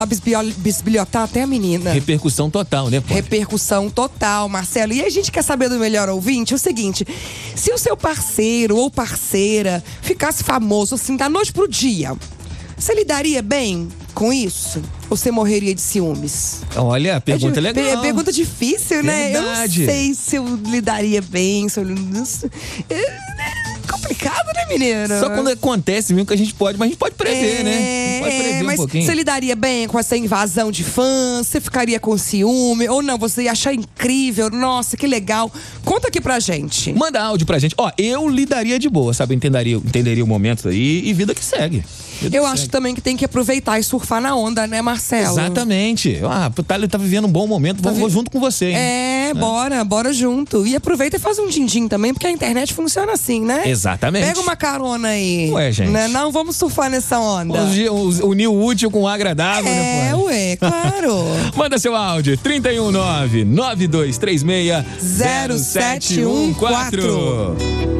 bisbilhotar até a menina. Repercussão total, né, pô? Repercussão total, Marcelo. E a gente quer saber do melhor ouvinte o seguinte: se o seu parceiro ou parceira ficasse famoso assim da noite pro dia, você lidaria bem com isso? Ou você morreria de ciúmes? Olha, a pergunta é legal. Pergunta difícil, né? Verdade. Eu não sei se eu lidaria bem, se eu... complicado, né, menino? Só quando acontece mesmo que a gente pode, mas a gente pode prever, né? A gente pode prever mas um pouquinho. você lidaria bem com essa invasão de fãs? Você ficaria com ciúme? Ou não, você ia achar incrível? Nossa, que legal. Conta aqui pra gente. Manda áudio pra gente. Ó, eu lidaria de boa, sabe? Entenderia o momento aí e vida que segue. Eu acho também que tem que aproveitar e surfar na onda, né, Marcelo? Exatamente. O Thales tá vivendo um bom momento, vou junto com você, hein? Bora junto. E aproveita e faz um din-din também, porque a internet funciona assim, né? Exatamente. Pega uma carona aí. Ué, gente. Né? Não, vamos surfar nessa onda. Unir o útil com o agradável, né, pô? Claro. Manda seu áudio, 319-9236-0714.